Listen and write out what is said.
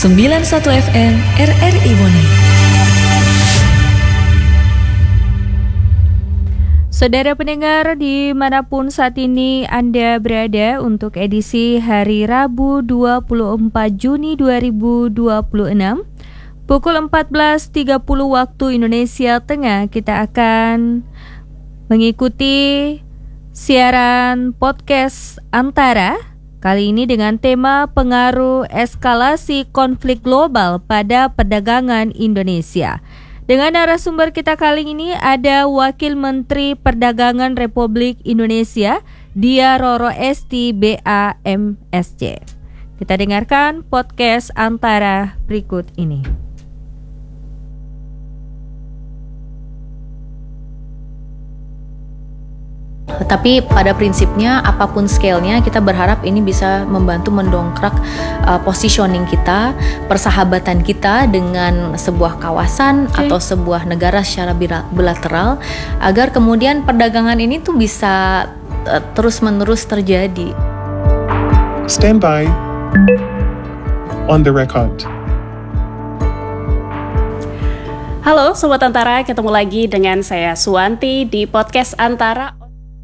91 FM RRI Bone. Saudara pendengar dimanapun saat ini Anda berada, untuk edisi hari Rabu 24 Juni 2026 pukul 14.30 waktu Indonesia Tengah, kita akan mengikuti siaran podcast Antara, kali ini dengan tema pengaruh eskalasi konflik global pada perdagangan Indonesia. Dengan narasumber kita kali ini ada Wakil Menteri Perdagangan Republik Indonesia, Dia Roro Esti BAMSC. Kita dengarkan podcast Antara berikut ini. Tapi pada prinsipnya apapun scale-nya, kita berharap ini bisa membantu mendongkrak positioning kita, persahabatan kita dengan sebuah kawasan atau sebuah negara secara bilateral, agar kemudian perdagangan ini tuh bisa terus-menerus terjadi. Stand by. On the record. Halo Sobat Antara, ketemu lagi dengan saya Suwanti di podcast Antara.